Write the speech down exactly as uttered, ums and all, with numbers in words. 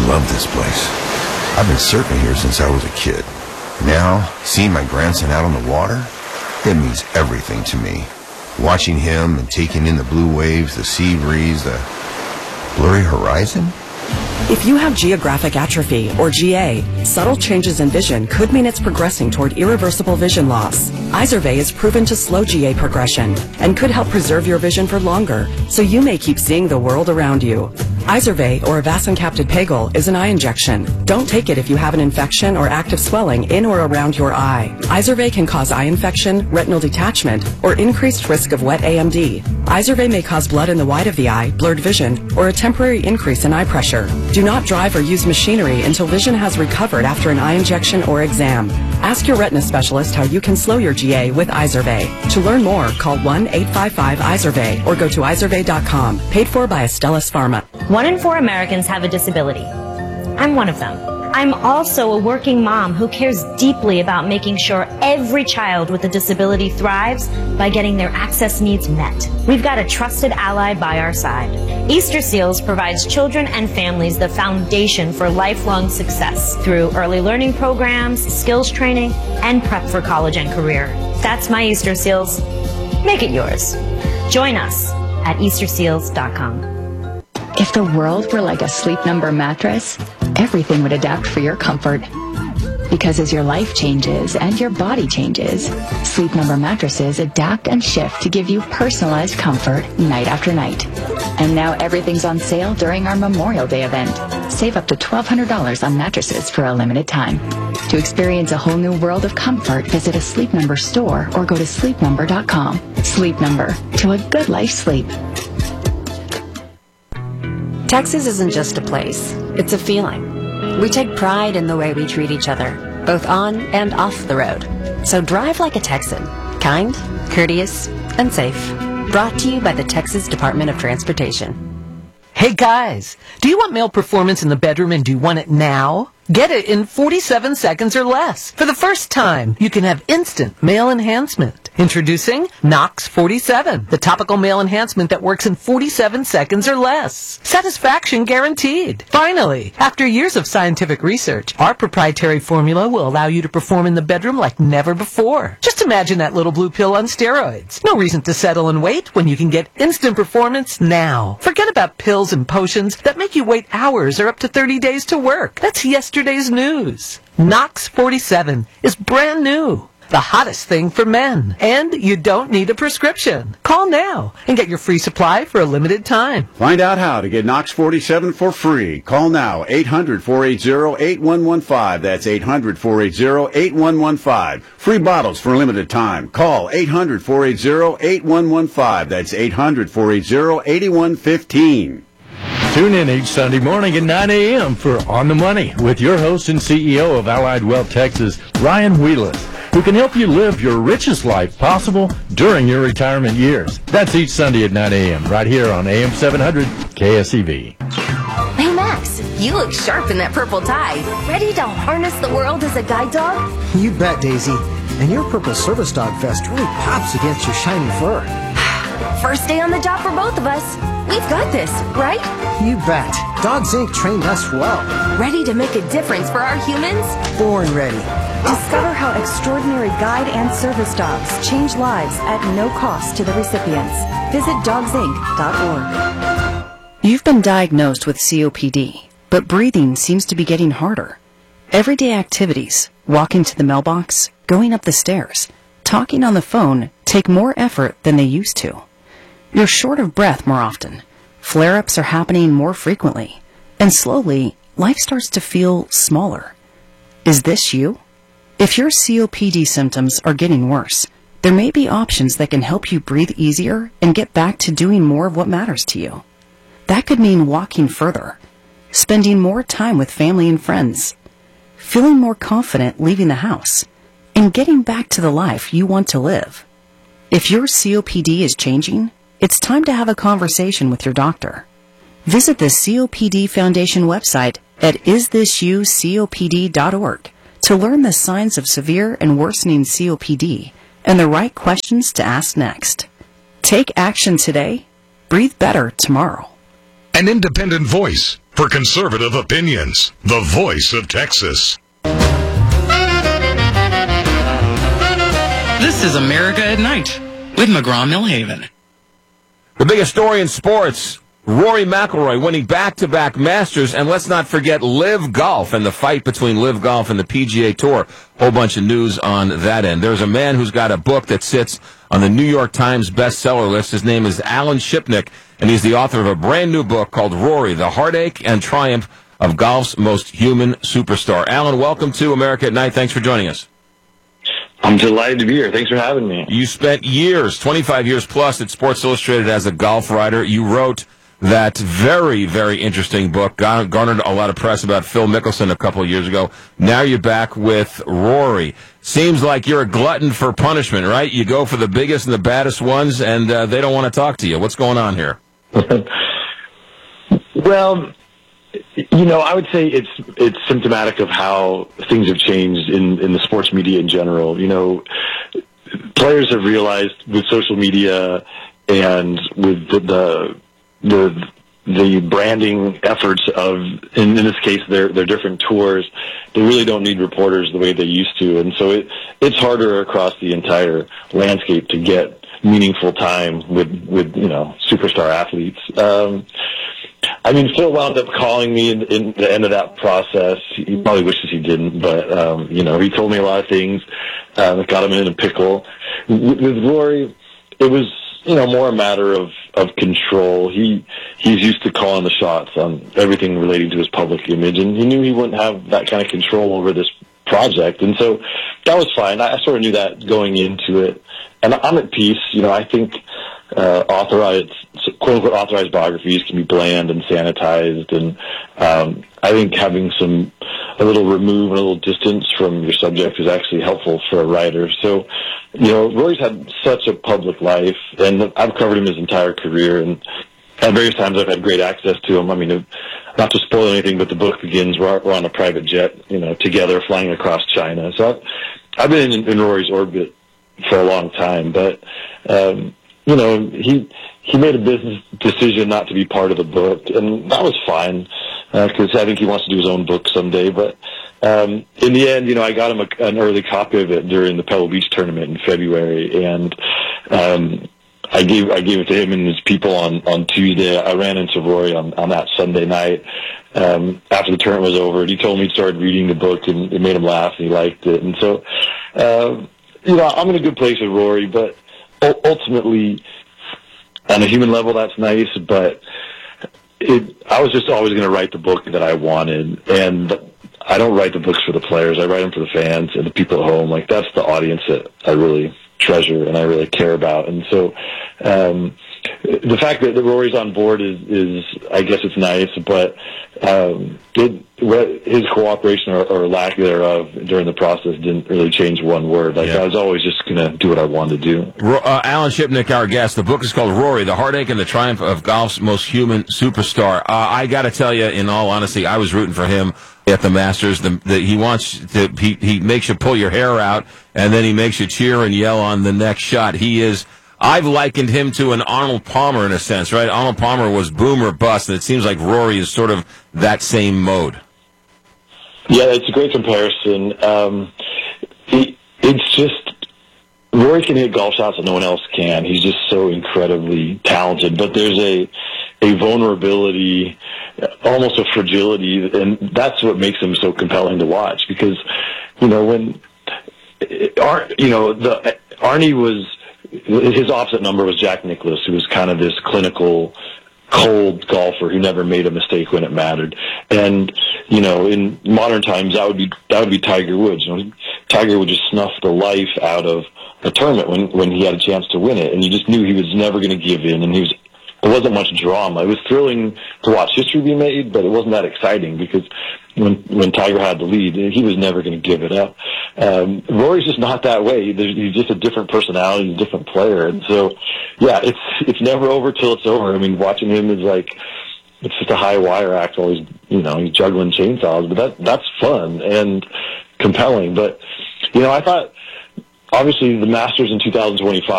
love this place. I've been surfing here since I was a kid. Now, seeing my grandson out on the water, it means everything to me. Watching him and taking in the blue waves, the sea breeze, the blurry horizon. If you have geographic atrophy, or G A, subtle changes in vision could mean it's progressing toward irreversible vision loss. Izervay is proven to slow G A progression and could help preserve your vision for longer, so you may keep seeing the world around you. Izervay, or avacincaptad pegol, is an eye injection. Don't take it if you have an infection or active swelling in or around your eye. Izervay can cause eye infection, retinal detachment, or increased risk of wet A M D. Izervay may cause blood in the white of the eye, blurred vision, or a temporary increase in eye pressure. Do not drive or use machinery until vision has recovered after an eye injection or exam. Ask your retina specialist how you can slow your G A with Izervay. To learn more, call one eight five five Izervay or go to izervay dot com. Paid for by Astellas Pharma. One in four Americans have a disability. I'm one of them. I'm also a working mom who cares deeply about making sure every child with a disability thrives by getting their access needs met. We've got a trusted ally by our side. Easter Seals provides children and families the foundation for lifelong success through early learning programs, skills training, and prep for college and career. That's my Easter Seals. Make it yours. Join us at easter seals dot com. If the world were like a Sleep Number mattress, everything would adapt for your comfort. Because as your life changes and your body changes, Sleep Number mattresses adapt and shift to give you personalized comfort night after night. And now everything's on sale during our Memorial Day event. Save up to twelve hundred dollars on mattresses for a limited time. To experience a whole new world of comfort, visit a Sleep Number store or go to sleep number dot com. Sleep Number, to a good life sleep. Texas isn't just a place, it's a feeling. We take pride in the way we treat each other, both on and off the road. So drive like a Texan, kind, courteous, and safe. Brought to you by the Texas Department of Transportation. Hey guys, do you want male performance in the bedroom and do you want it now? Get it in forty-seven seconds or less. For the first time, you can have instant male enhancement. Introducing Nox forty-seven, the topical male enhancement that works in forty-seven seconds or less. Satisfaction guaranteed. Finally, after years of scientific research, our proprietary formula will allow you to perform in the bedroom like never before. Just imagine that little blue pill on steroids. No reason to settle and wait when you can get instant performance now. Forget about pills and potions that make you wait hours or up to thirty days to work. That's yesterday's news. Nox forty-seven is brand new. The hottest thing for men. And you don't need a prescription. Call now and get your free supply for a limited time. Find out how to get Nox forty-seven for free. Call now, eight hundred, four eight zero, eight one one five. That's eight hundred, four eight zero, eight one one five. Free bottles for a limited time. Call eight hundred, four eight zero, eight one one five. That's eight hundred, four eight zero, eight one one five. Tune in each Sunday morning at nine a.m. for On the Money with your host and C E O of Allied Wealth Texas, Ryan Wheelis, who can help you live your richest life possible during your retirement years. That's each Sunday at nine a.m. right here on A M seven hundred K S E V. Hey Max, you look sharp in that purple tie. Ready to harness the world as a guide dog? You bet, Daisy. And your purple service dog vest really pops against your shiny fur. First day on the job for both of us. We've got this, right? You bet. Dogs Incorporated trained us well. Ready to make a difference for our humans? Born ready. Discover how extraordinary guide and service dogs change lives at no cost to the recipients. Visit dogs inc dot org. You've been diagnosed with C O P D, but breathing seems to be getting harder. Everyday activities, walking to the mailbox, going up the stairs, talking on the phone take more effort than they used to. You're short of breath more often. Flare-ups are happening more frequently. And slowly, life starts to feel smaller. Is this you? If your C O P D symptoms are getting worse, there may be options that can help you breathe easier and get back to doing more of what matters to you. That could mean walking further, spending more time with family and friends, feeling more confident leaving the house, and getting back to the life you want to live. If your C O P D is changing, it's time to have a conversation with your doctor. Visit the C O P D Foundation website at is this you C O P D dot org to learn the signs of severe and worsening C O P D and the right questions to ask next. Take action today. Breathe better tomorrow. An independent voice, for conservative opinions. The voice of Texas. This is America at Night with McGraw-Millhaven. The biggest story in sports, Rory McIlroy winning back-to-back Masters, and let's not forget Live Golf and the fight between Live Golf and the P G A Tour. Whole bunch of news on that end. There's a man who's got a book that sits on the New York Times bestseller list. His name is Alan Shipnick, and he's the author of a brand new book called Rory, The Heartache and Triumph of Golf's Most Human Superstar. Alan, welcome to America at Night. Thanks for joining us. I'm delighted to be here. Thanks for having me. You spent years, twenty-five years plus, at Sports Illustrated as a golf writer. You wrote that very, very interesting book, garnered a lot of press about Phil Mickelson a couple of years ago. Now you're back with Rory. Seems like you're a glutton for punishment, right? You go for the biggest and the baddest ones, and uh, they don't want to talk to you. What's going on here? Well, you know, I would say it's it's symptomatic of how things have changed in, in the sports media in general. You know, players have realized with social media and with the the the, the branding efforts of, in, in this case, their their different tours, they really don't need reporters the way they used to, and so it it's harder across the entire landscape to get meaningful time with with you know superstar athletes. Um, I mean, Phil wound up calling me in, in the end of that process. He probably wishes he didn't, but, um, you know, he told me a lot of things uh, that got him in a pickle. With, with Rory, it was, you know, more a matter of, of control. He he's used to calling the shots on everything relating to his public image, and he knew he wouldn't have that kind of control over this project. And so that was fine. I, I sort of knew that going into it. And I'm at peace. You know, I think uh, authorized, quote-unquote, authorized biographies can be bland and sanitized. And um, I think having some, a little remove and a little distance from your subject is actually helpful for a writer. So, you know, Rory's had such a public life, and I've covered him his entire career. And at various times I've had great access to him. I mean, not to spoil anything, but the book begins, we're, we're on a private jet, you know, together flying across China. So I've, I've been in, in Rory's orbit for a long time, but, um, you know, he, he made a business decision not to be part of the book, and that was fine, because uh, I think he wants to do his own book someday, but, um, in the end, you know, I got him a, an early copy of it during the Pebble Beach tournament in February, and, um, I gave, I gave it to him and his people on, on Tuesday. I ran into Rory on, on that Sunday night, um, after the tournament was over, and he told me he started reading the book, and it made him laugh, and he liked it, and so, uh, you know, I'm in a good place with Rory, but ultimately, on a human level, that's nice, but it, I was just always going to write the book that I wanted, and I don't write the books for the players. I write them for the fans and the people at home. Like, that's the audience that I really treasure and I really care about. And so um, the fact that, that Rory's on board is, is, I guess it's nice, but um, it, his cooperation or, or lack thereof during the process didn't really change one word. Like, yeah. I was always just going to do what I wanted to do. Uh, Alan Shipnick, our guest. The book is called Rory, The Heartache and the Triumph of Golf's Most Human Superstar. Uh, I got to tell you, in all honesty, I was rooting for him at the Masters. The, the, he wants to, he, he makes you pull your hair out, and then he makes you cheer and yell on the next shot. He is, I've likened him to an Arnold Palmer in a sense, right? Arnold Palmer was boom or bust, and it seems like Rory is sort of that same mode. Yeah, it's a great comparison. Um, it, it's just, Rory can hit golf shots that no one else can. He's just so incredibly talented, but there's a, a vulnerability, almost a fragility, and that's what makes him so compelling to watch. Because, you know, when, Ar, you know, the Arnie was, his opposite number was Jack Nicklaus, who was kind of this clinical, cold golfer who never made a mistake when it mattered. And, you know, in modern times, that would be that would be Tiger Woods. You know, Tiger would just snuff the life out of a tournament when when he had a chance to win it, and you just knew he was never going to give in, and he was. There wasn't much drama. It was thrilling to watch history be made, but it wasn't that exciting because when when Tiger had the lead, he was never going to give it up. Um, Rory's just not that way. There's, he's just a different personality, a different player, and so yeah, it's it's never over till it's over. I mean, watching him is like it's just a high wire act. Always, you know, he's juggling chainsaws, but that that's fun and compelling. But you know, I thought obviously the Masters in two thousand twenty-five.